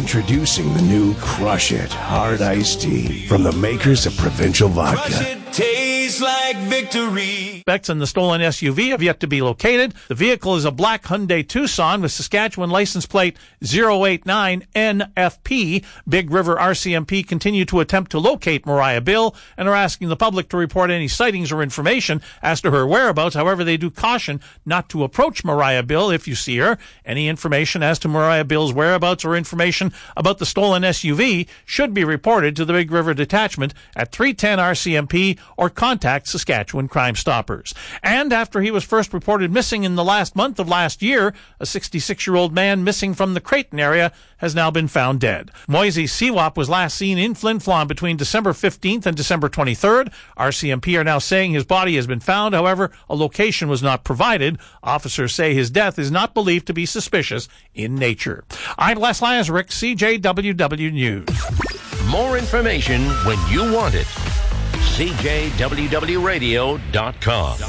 Introducing the new Crush It Hard Iced Tea from the makers of Provincial Vodka. Crush it, tastes like victory. Suspects in the stolen SUV have yet to be located. The vehicle is a black Hyundai Tucson with Saskatchewan license plate 089NFP. Big River RCMP continue to attempt to locate Mariah Bill and are asking the public to report any sightings or information as to her whereabouts. However, they do caution not to approach Mariah Bill if you see her. Any information as to Mariah Bill's whereabouts or information about the stolen SUV should be reported to the Big River Detachment at 310 RCMP or contact Saskatchewan Crime Stoppers. And after he was first reported missing in the last month of last year, a 66-year-old man missing from the Creighton area has now been found dead. Moisey Siwap was last seen in Flin Flon between December 15th and December 23rd. RCMP are now saying his body has been found. However, a location was not provided. Officers say his death is not believed to be suspicious in nature. I'm Les Lazaruk, CJWW News. More information when you want it. CJWWRadio.com.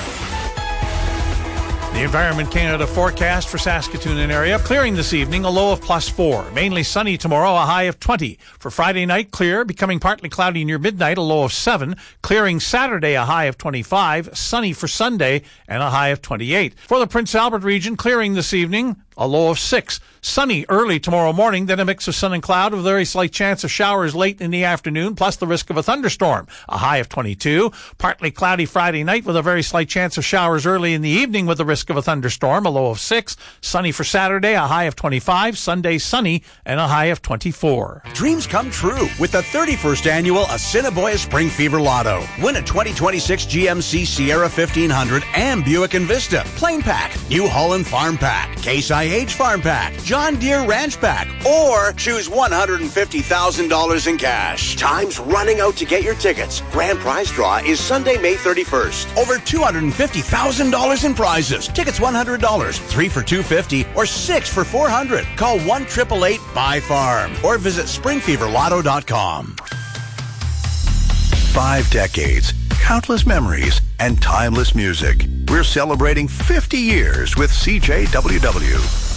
The Environment Canada forecast for Saskatoon and area. Clearing this evening, a low of +4. Mainly sunny tomorrow, a high of 20. For Friday night, clear, becoming partly cloudy near midnight, a low of 7. Clearing Saturday, a high of 25. Sunny for Sunday, and a high of 28. For the Prince Albert region, clearing this evening, a low of 6. Sunny early tomorrow morning, then a mix of sun and cloud with a very slight chance of showers late in the afternoon, plus the risk of a thunderstorm. A high of 22. Partly cloudy Friday night with a very slight chance of showers early in the evening with the risk of a thunderstorm. A low of 6. Sunny for Saturday, a high of 25. Sunday sunny, and a high of 24. Dreams come true with the 31st annual Assiniboia Spring Fever Lotto. Win a 2026 GMC Sierra 1500 and Buick Envista. Plain Pack, New Holland Farm Pack, Case IH Farm Pack, John Deere Ranch Pack, or choose $150,000 in cash. Time's running out to get your tickets. Grand prize draw is Sunday, May 31st. Over $250,000 in prizes. Tickets $100, 3 for $250, or 6 for $400. Call 1-888-BUY-FARM or visit springfeverlotto.com. 5 decades, countless memories, and timeless music. We're celebrating 50 years with CJWW.